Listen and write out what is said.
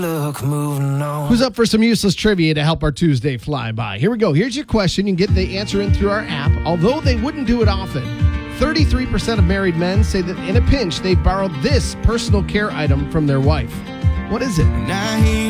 Look, moving on. Who's up for some useless trivia to help our Tuesday fly by? Here we go. Here's your question. You can get the answer in through our app. Although they wouldn't do it often, 33% of married men say that in a pinch, they borrowed this personal care item from their wife. What is it? Now he